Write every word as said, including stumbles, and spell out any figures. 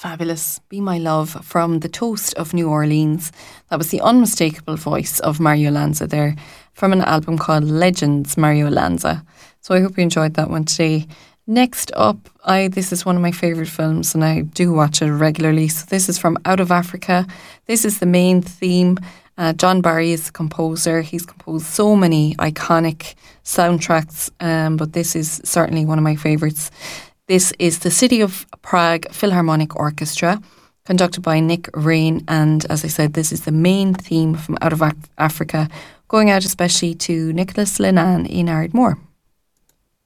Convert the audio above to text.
Fabulous. Be My Love from The Toast of New Orleans. That was the unmistakable voice of Mario Lanza there from an album called Legends, Mario Lanza. So I hope you enjoyed that one today. Next up, I this is one of my favourite films and I do watch it regularly. So this is from Out of Africa. This is the main theme. Uh, John Barry is the composer. He's composed so many iconic soundtracks, um, but this is certainly one of my favourites. This is the City of Prague Philharmonic Orchestra, conducted by Nick Rain. And as I said, this is the main theme from Out of Af- Africa, going out especially to Nicholas Linnane in Ardmore.